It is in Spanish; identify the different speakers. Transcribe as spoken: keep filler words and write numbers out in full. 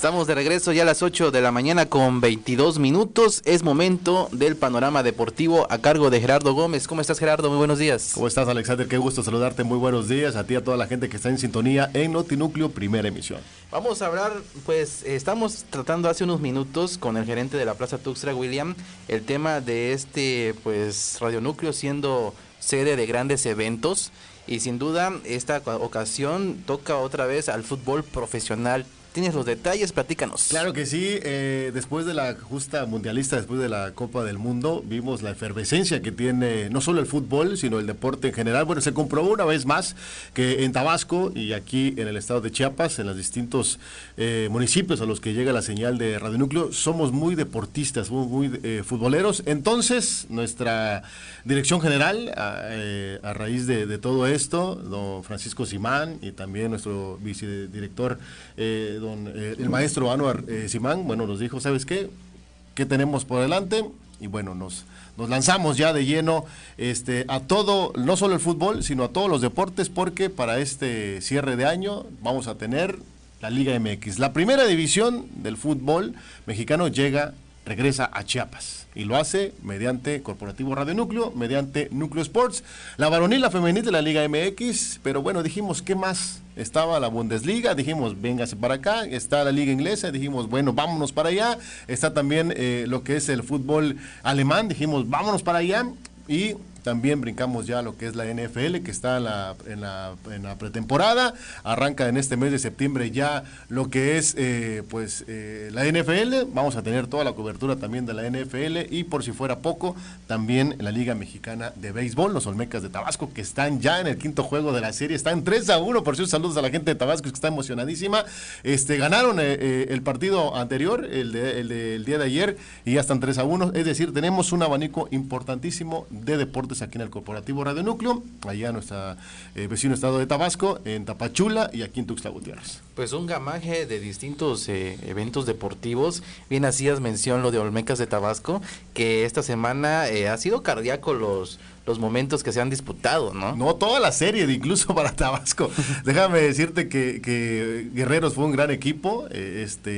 Speaker 1: Estamos de regreso ya a las ocho de la mañana con veintidós minutos. Es momento del panorama deportivo a cargo de Gerardo Gómez. ¿Cómo estás, Gerardo? Muy buenos días.
Speaker 2: ¿Cómo estás, Alexander? Qué gusto saludarte. Muy buenos días a ti y a toda la gente que está en sintonía en Notinúcleo, primera emisión.
Speaker 1: Vamos a hablar, pues, eh, estamos tratando hace unos minutos con el gerente de la Plaza Tuxtla, William, el tema de este, pues, radionúcleo siendo sede de grandes eventos. Y sin duda, esta ocasión toca otra vez al fútbol profesional. ¿Tienes los detalles? Platícanos.
Speaker 2: Claro que sí, eh, después de la justa mundialista, después de la Copa del Mundo, vimos la efervescencia que tiene no solo el fútbol, sino el deporte en general. Bueno, se comprobó una vez más que en Tabasco y aquí en el estado de Chiapas, en los distintos eh, municipios a los que llega la señal de Radionúcleo, somos muy deportistas, muy, muy eh, futboleros. Entonces, nuestra dirección general, a, eh, a raíz de, de todo esto, don Francisco Simán y también nuestro vicedirector, eh, don eh, el maestro Anuar eh, Simán, bueno, nos dijo, ¿sabes qué? ¿Qué tenemos por delante? Y bueno, nos, nos lanzamos ya de lleno este, a todo, no solo el fútbol, sino a todos los deportes, porque para este cierre de año vamos a tener la Liga M X. La primera división del fútbol mexicano llega, regresa a Chiapas. Y lo hace mediante Corporativo Radionúcleo, mediante Núcleo Sports, la varonil, la femenil de la Liga M X, pero bueno, dijimos, ¿qué más? Estaba la Bundesliga, dijimos, véngase para acá, está la Liga Inglesa, dijimos, bueno, vámonos para allá, está también eh, lo que es el fútbol alemán, dijimos, vámonos para allá, y también brincamos ya a lo que es la N F L, que está en la, en la, en la pretemporada. Arranca en este mes de septiembre ya lo que es eh, pues eh, la N F L. Vamos a tener toda la cobertura también de la N F L. Y por si fuera poco, también la Liga Mexicana de Béisbol, los Olmecas de Tabasco, que están ya en el quinto juego de la serie. Están tres a uno. Por cierto, saludos a la gente de Tabasco, que está emocionadísima. Este, ganaron eh, eh, el partido anterior, el, de, el, de, el día de ayer, y ya están tres a uno. Es decir, tenemos un abanico importantísimo de deportes aquí en el Corporativo Radionúcleo, allá en nuestro eh, vecino estado de Tabasco, en Tapachula y aquí en Tuxtla Gutiérrez.
Speaker 1: Pues un gamaje de distintos eh, eventos deportivos. Bien hacías mención lo de Olmecas de Tabasco, que esta semana eh, ha sido cardíaco los los momentos que se han disputado, ¿no?
Speaker 2: No, toda la serie, incluso para Tabasco. Déjame decirte que, que Guerreros fue un gran equipo, eh, este